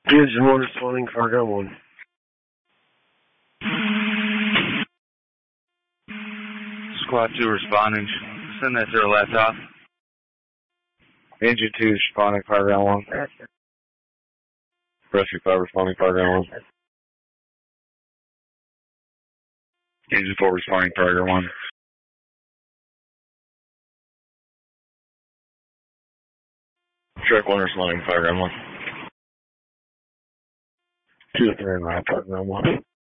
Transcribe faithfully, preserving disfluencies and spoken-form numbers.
Engine one responding, cargo one. Squad two responding. Send that to the laptop. Engine two responding, cargo one. Rescue five responding, cargo one. Engine four responding, cargo one. Truck one responding, cargo one. Two three and laptop, no one.